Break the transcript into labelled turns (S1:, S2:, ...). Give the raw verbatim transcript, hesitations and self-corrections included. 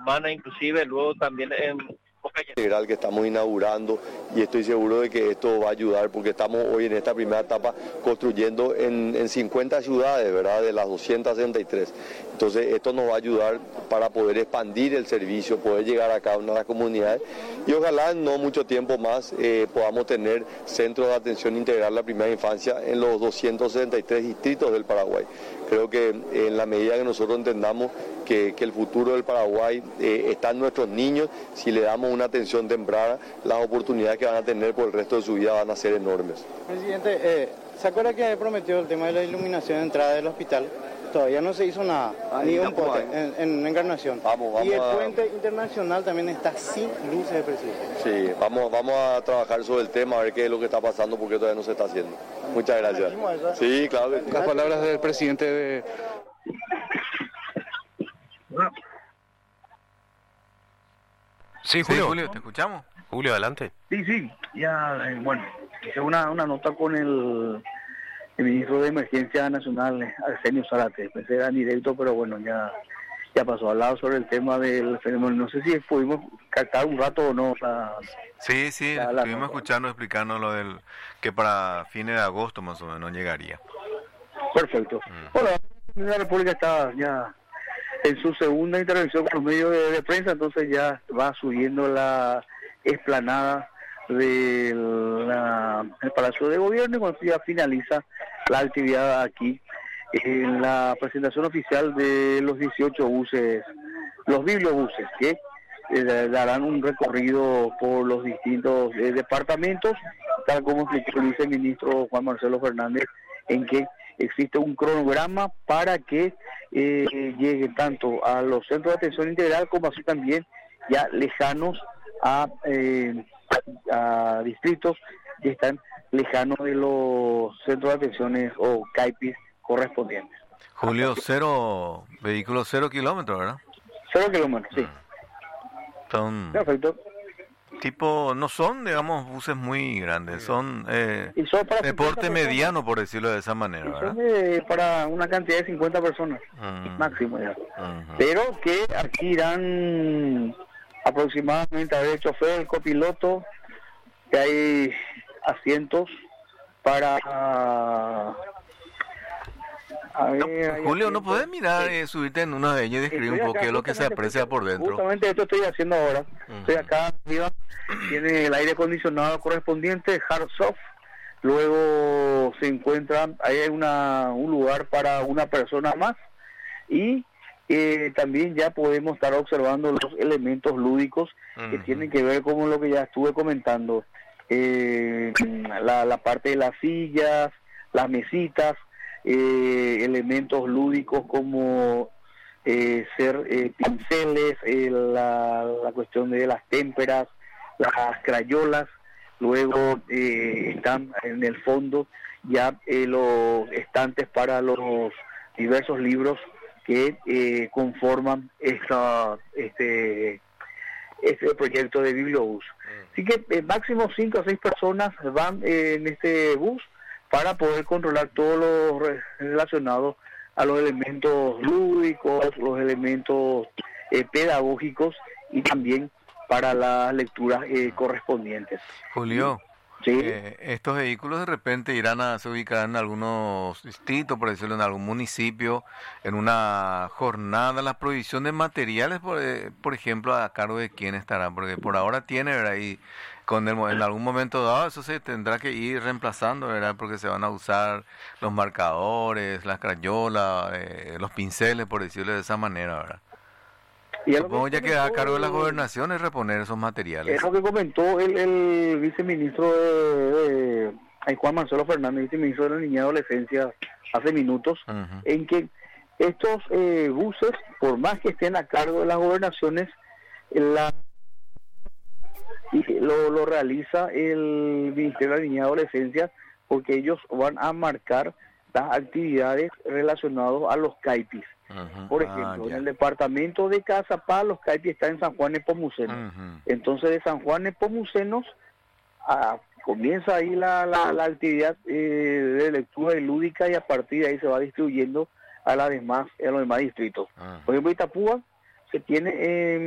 S1: semana, inclusive luego también en
S2: integral que estamos inaugurando, y estoy seguro de que esto va a ayudar porque estamos hoy en esta primera etapa construyendo en, en cincuenta ciudades, ¿verdad? De las doscientas sesenta y tres. Entonces esto nos va a ayudar para poder expandir el servicio, poder llegar a cada una de las comunidades y ojalá en no mucho tiempo más eh, podamos tener centros de atención integral a la primera infancia en los doscientos sesenta y tres distritos del Paraguay. Creo que en la medida que nosotros entendamos que, que el futuro del Paraguay eh, está en nuestros niños, si le damos una atención temprana, las oportunidades que van a tener por el resto de su vida van a ser enormes.
S3: Presidente, eh, ¿se acuerda que había prometido el tema de la iluminación de entrada del hospital? Todavía no se hizo nada, ah, ni un poste en, en Encarnación.
S2: Vamos, vamos
S3: y el
S2: a...
S3: puente internacional también está sin luces, presidente.
S2: Sí, vamos, vamos a trabajar sobre el tema, a ver qué es lo que está pasando, porque todavía no se está haciendo. Muchas gracias. Sí, claro.
S4: Las palabras del presidente de...
S5: Sí, Julio, sí, Julio, te escuchamos. Julio, adelante.
S6: Sí, sí, ya, eh, bueno, hice una, una nota con el, el ministro de Emergencia Nacional, Arsenio Zárate. Pensé era directo, pero bueno, ya, ya pasó. Hablado sobre el tema del fenómeno. No sé si pudimos captar un rato o no. La,
S5: sí, sí,
S6: la, la
S5: estuvimos nota. escuchando, explicando lo del que para fines de agosto más o menos llegaría.
S6: Perfecto. Mm. Bueno, la República está ya en su segunda intervención con los medios de, de prensa, entonces ya va subiendo la explanada del Palacio de Gobierno y cuando ya finaliza la actividad aquí en la presentación oficial de los dieciocho buses, los bibliobuses, que eh, darán un recorrido por los distintos eh, departamentos, tal como explicó el viceministro Juan Marcelo Fernández, en que existe un cronograma para que eh, llegue tanto a los centros de atención integral como así también ya lejanos a, eh, a distritos que están lejanos de los centros de atenciones o C A I P I S correspondientes.
S5: Julio, cero, vehículos cero kilómetros, ¿verdad?
S6: Cero kilómetros, sí.
S5: Son...
S6: Perfecto.
S5: Tipo, no son, digamos, buses muy grandes, son, eh, de porte mediano, por decirlo de esa manera, ¿verdad?
S6: Son de, para una cantidad de cincuenta personas, uh-huh. máximo ya. Uh-huh. Pero que aquí irán aproximadamente, a ver, el chofer, el copiloto, que hay asientos para...
S5: A ver, no, Julio, ¿no podés mirar, eh, subirte en uno de ellos y describir un poco qué es lo que se aprecia por dentro?
S6: Justamente esto estoy haciendo ahora. Uh-huh. Estoy acá arriba, tiene el aire acondicionado correspondiente, hard soft. Luego se encuentra, ahí hay una, un lugar para una persona más. Y eh, también ya podemos estar observando los elementos lúdicos uh-huh. que tienen que ver con lo que ya estuve comentando. Eh, la, la parte de las sillas, las mesitas. Eh, elementos lúdicos como eh, ser eh, pinceles, eh, la, la cuestión de las témperas, las crayolas, luego eh, están en el fondo ya eh, los estantes para los diversos libros que eh, conforman esta, este, este proyecto de Bibliobús. Así que eh, máximo cinco o seis personas van eh, en este bus para poder controlar todo lo re- relacionado a los elementos lúdicos, los elementos eh, pedagógicos y también para las lecturas eh, correspondientes.
S5: Julio,
S6: ¿sí?
S5: eh, estos vehículos de repente irán a se ubicarán en algunos distritos, por decirlo, en algún municipio, en una jornada, la provisión de materiales, por, eh, por ejemplo, a cargo de quién estará, porque por ahora tiene, ¿verdad? Y con el, en algún momento dado eso se tendrá que ir reemplazando, ¿verdad? Porque se van a usar los marcadores, las crayolas, eh, los pinceles, por decirlo de esa manera, ¿verdad? Y supongo ya queda a cargo de las gobernaciones reponer esos materiales.
S6: Es lo que comentó el, el viceministro de, de Juan Marcelo Fernández, viceministro de la Niñez y Adolescencia, hace minutos, uh-huh. en que estos eh, buses, por más que estén a cargo de las gobernaciones, la y lo, lo realiza el Ministerio de la Niñez y Adolescencia, porque ellos van a marcar las actividades relacionadas a los C A I P I S. Uh-huh. Por ejemplo, ah, en el departamento de Cazapá, los C A I P I S están en San Juan Nepomuceno. Uh-huh. Entonces, de San Juan Nepomuceno a, comienza ahí la, la, la actividad eh, de lectura y lúdica, y a partir de ahí se va distribuyendo a, las demás, a los demás distritos. Uh-huh. Por ejemplo, Itapúa se tiene en